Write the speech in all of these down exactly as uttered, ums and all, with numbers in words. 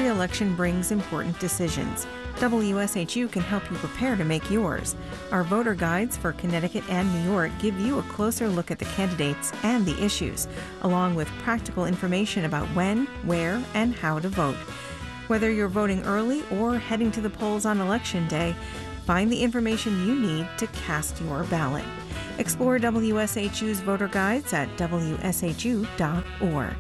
election brings important decisions. W S H U can help you prepare to make yours. Our voter guides for Connecticut and New York give you a closer look at the candidates and the issues, along with practical information about when, where, and how to vote. Whether you're voting early or heading to the polls on Election Day, find the information you need to cast your ballot. Explore W S H U's voter guides at W S H U dot org.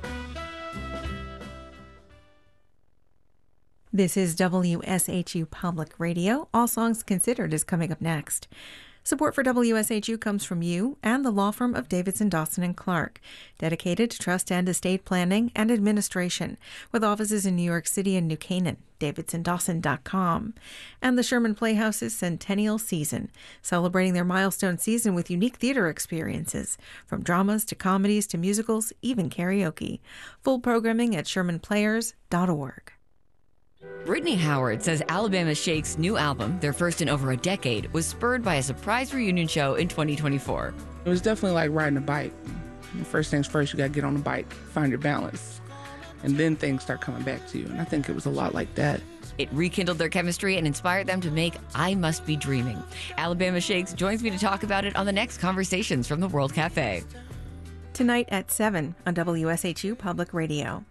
This is W S H U Public Radio. All Songs Considered is coming up next. Support for W S H U comes from you and the law firm of Davidson, Dawson and Clark, dedicated to trust and estate planning and administration, with offices in New York City and New Canaan. Davidson Dawson dot com. And the Sherman Playhouse's Centennial Season, celebrating their milestone season with unique theater experiences, from dramas to comedies to musicals, even karaoke. Full programming at sherman players dot org. Brittany Howard says Alabama Shake's new album, their first in over a decade, was spurred by a surprise reunion show in twenty twenty-four. It was definitely like riding a bike. First things first, you got to get on the bike, find your balance, and then things start coming back to you. And I think it was a lot like that. It rekindled their chemistry and inspired them to make I Must Be Dreaming. Alabama Shakes joins me to talk about it on the next Conversations from the World Cafe. Tonight at seven on W S H U Public Radio.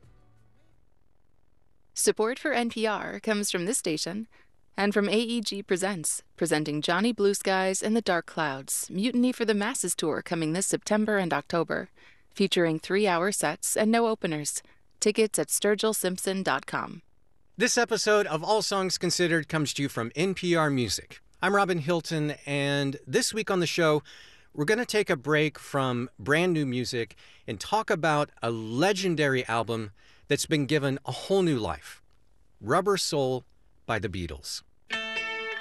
Support for N P R comes from this station and from A E G Presents, presenting Johnny Blue Skies and the Dark Clouds, Mutiny for the Masses tour coming this September and October, featuring three-hour sets and no openers. Tickets at sturgill simpson dot com. This episode of All Songs Considered comes to you from N P R Music. I'm Robin Hilton, and this week on the show, we're going to take a break from brand new music and talk about a legendary album that's been given a whole new life, Rubber Soul by the Beatles.